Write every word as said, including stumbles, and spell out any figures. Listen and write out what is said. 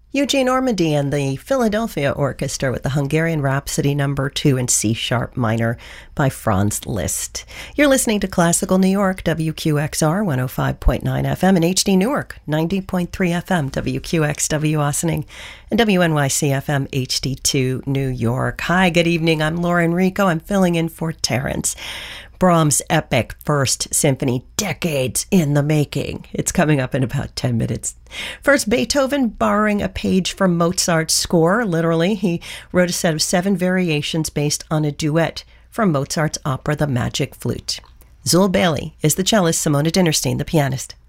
Eugene Ormandy and the Philadelphia Orchestra with the Hungarian Rhapsody Number two in C-sharp minor by Franz Liszt. You're listening to Classical New York, W Q X R one oh five point nine F M, and H D Newark, ninety point three F M, W Q X W Ossining, and W N Y C F M H D two New York. Hi, good evening. I'm Lauren Rico. I'm filling in for Terrence. Brahms' epic First Symphony, decades in the making. It's coming up in about ten minutes. First, Beethoven borrowing a page from Mozart's score. Literally, he wrote a set of seven variations based on a duet from Mozart's opera The Magic Flute. Zul Bailey is the cellist, Simona Dinnerstein the pianist.